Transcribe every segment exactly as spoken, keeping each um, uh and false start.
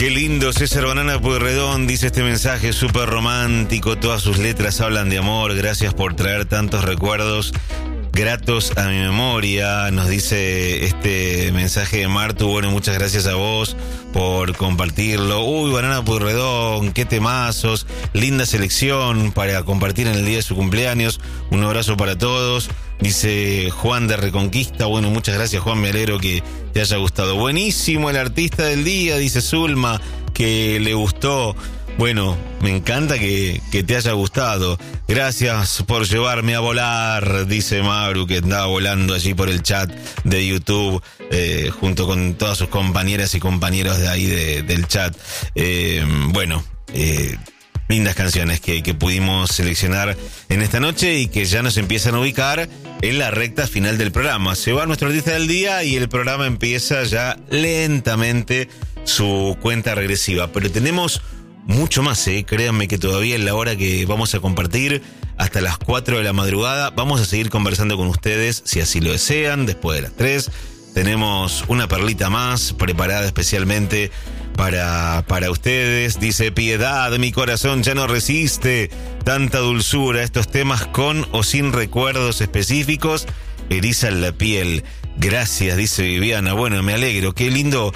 Qué lindo, César Banana Pueyrredón dice este mensaje súper romántico, todas sus letras hablan de amor, gracias por traer tantos recuerdos gratos a mi memoria, nos dice este mensaje de Martu. Bueno, muchas gracias a vos por compartirlo. Uy, Banana Pueyrredón, qué temazos, linda selección para compartir en el día de su cumpleaños, un abrazo para todos. Dice Juan de Reconquista, bueno, muchas gracias Juan, me alegro que te haya gustado. Buenísimo el artista del día, dice Zulma, que le gustó. Bueno, me encanta que, que te haya gustado. Gracias por llevarme a volar, dice Maru, que andaba volando allí por el chat de YouTube, eh, junto con todas sus compañeras y compañeros de ahí de, del chat. Eh, bueno, eh, lindas canciones que, que pudimos seleccionar en esta noche y que ya nos empiezan a ubicar en la recta final del programa. Se va nuestro artista del día y el programa empieza ya lentamente su cuenta regresiva. Pero tenemos mucho más, ¿eh? Créanme que todavía en la hora que vamos a compartir, hasta las cuatro de la madrugada, vamos a seguir conversando con ustedes, si así lo desean, después de las tres. Tenemos una perlita más preparada especialmente para, para ustedes. Dice: piedad, mi corazón ya no resiste tanta dulzura. Estos temas con o sin recuerdos específicos erizan la piel. Gracias, dice Viviana. Bueno, me alegro, qué lindo.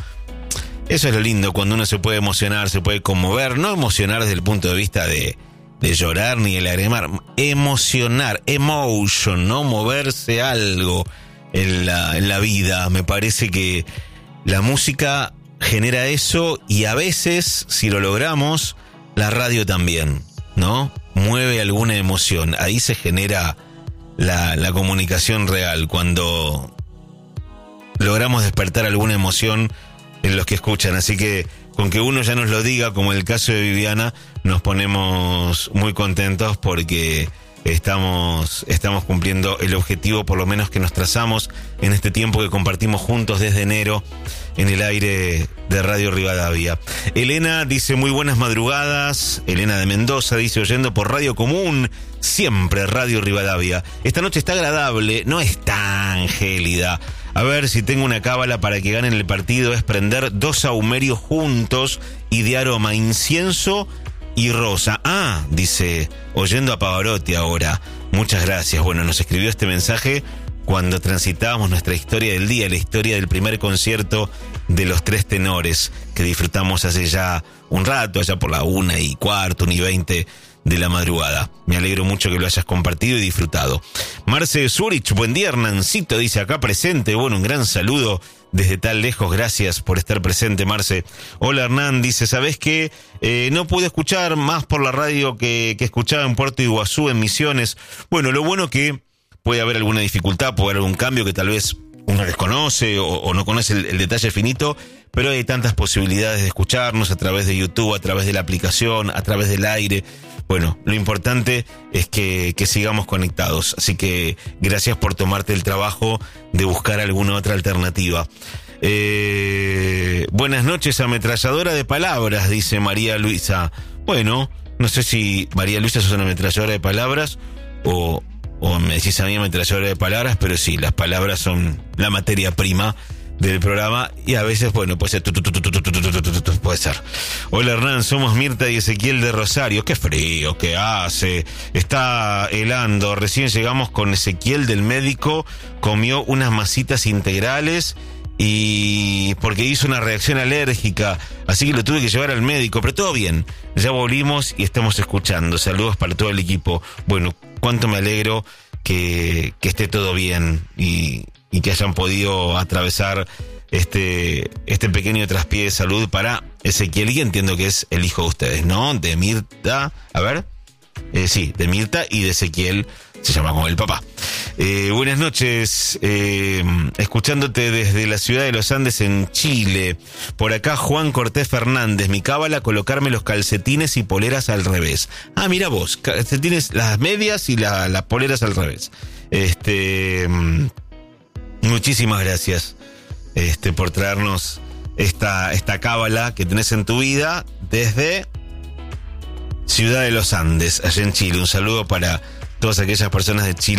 Eso es lo lindo, cuando uno se puede emocionar, se puede conmover. No emocionar desde el punto de vista de, de llorar ni de lagrimar. Emocionar, emotion, ¿no? Moverse algo en la, en la vida. Me parece que la música genera eso y a veces, si lo logramos, la radio también, ¿no? Mueve alguna emoción. Ahí se genera la, la comunicación real, cuando logramos despertar alguna emoción en los que escuchan. Así que con que uno ya nos lo diga, como el caso de Viviana, nos ponemos muy contentos porque estamos, estamos cumpliendo el objetivo, por lo menos que nos trazamos en este tiempo que compartimos juntos desde enero en el aire de Radio Rivadavia. Elena dice: muy buenas madrugadas. Elena de Mendoza dice: oyendo por Radio Común, siempre Radio Rivadavia. Esta noche está agradable, no es tan gélida. A ver si tengo una cábala para que ganen el partido. Es prender dos sahumerios juntos y de aroma incienso y rosa. Ah, dice, oyendo a Pavarotti ahora. Muchas gracias. Bueno, nos escribió este mensaje cuando transitábamos nuestra historia del día, la historia del primer concierto de los tres tenores que disfrutamos hace ya un rato, allá por la una y cuarto, una y veinte de la madrugada. Me alegro mucho que lo hayas compartido y disfrutado. Marce Zurich, buen día. Hernancito dice acá presente. Bueno, un gran saludo desde tan lejos. Gracias por estar presente, Marce. Hola, Hernán, dice: ¿sabés qué? Eh, no pude escuchar más por la radio que, que escuchaba en Puerto Iguazú, en Misiones. Bueno, lo bueno que puede haber alguna dificultad, puede haber algún cambio que tal vez uno desconoce o, o no conoce el, el detalle finito, pero hay tantas posibilidades de escucharnos a través de YouTube, a través de la aplicación, a través del aire. Bueno, lo importante es que, que sigamos conectados. Así que gracias por tomarte el trabajo de buscar alguna otra alternativa. Eh, buenas noches, ametralladora de palabras, dice María Luisa. Bueno, no sé si María Luisa sos una ametralladora de palabras o, o me decís a mí ametralladora de palabras, pero sí, las palabras son la materia prima del programa y a veces, bueno, puede ser tu, tu, tu, tu, tu, tu, tu, tu, tu, tu, puede ser. Hola, Hernán, somos Mirta y Ezequiel de Rosario. Qué frío que hace, está helando. Recién llegamos con Ezequiel del médico, comió unas masitas integrales y porque hizo una reacción alérgica, así que lo tuve que llevar al médico, pero todo bien, ya volvimos y estamos escuchando. Saludos para todo el equipo. Bueno, cuánto me alegro que, que esté todo bien y y que hayan podido atravesar este, este pequeño traspié de salud para Ezequiel, y entiendo que es el hijo de ustedes, ¿no? De Mirta, a ver, eh, sí, de Mirta y de Ezequiel, se llama como el papá. Eh, buenas noches, eh, escuchándote desde la ciudad de los Andes en Chile. Por acá Juan Cortés Fernández, mi cábala, colocarme los calcetines y poleras al revés. Ah, mira vos, calcetines, las medias y la, las poleras al revés. Este... Muchísimas gracias este, por traernos esta, esta cábala que tenés en tu vida desde Ciudad de los Andes, allá en Chile. Un saludo para todas aquellas personas de Chile